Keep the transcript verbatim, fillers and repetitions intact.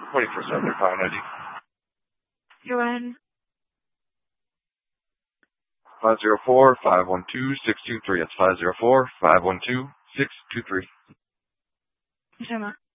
twenty-four seven, they're calling I D. Go ahead. five zero four, five one two, six two three. That's five zero four, five one two, six two three. You talking about?